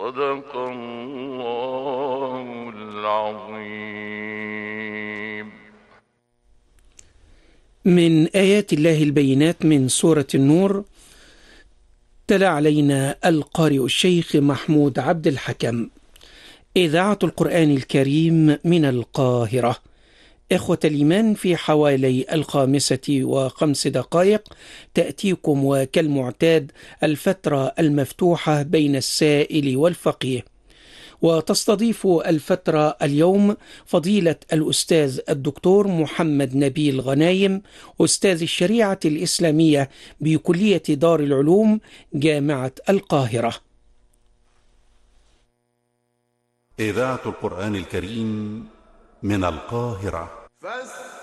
صدق الله العظيم. من آيات الله البينات من سورة النور. تلا علينا القارئ الشيخ محمود عبد الحكم. إذاعة القرآن الكريم من القاهرة. إخوة الإيمان، في حوالي 5:05 تأتيكم وكالمعتاد الفترة المفتوحة بين السائل والفقيه، وتستضيف الفترة اليوم فضيلة الأستاذ الدكتور محمد نبيل غنايم، أستاذ الشريعة الإسلامية بكلية دار العلوم جامعة القاهرة. إذاعة القرآن الكريم من القاهرة.